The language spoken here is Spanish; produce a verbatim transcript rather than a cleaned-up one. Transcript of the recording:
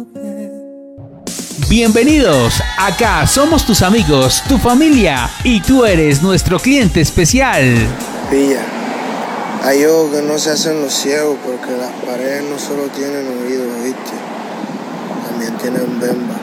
Bienvenidos, acá somos tus amigos, tu familia y tú eres nuestro cliente especial. Pilla, hay ojos que no se hacen los ciegos porque las paredes no solo tienen oídos, ¿viste? También tienen bemba.